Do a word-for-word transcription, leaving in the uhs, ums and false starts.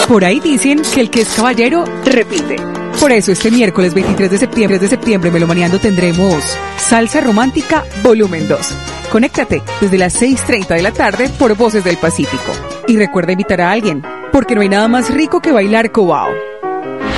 Por ahí dicen que el que es caballero, repite. Por eso este miércoles veintitrés de septiembre de septiembre Melomaneando tendremos Salsa Romántica Volumen dos. Conéctate desde las seis y treinta de la tarde por Voces del Pacífico. Y recuerda invitar a alguien, porque no hay nada más rico que bailar cobao.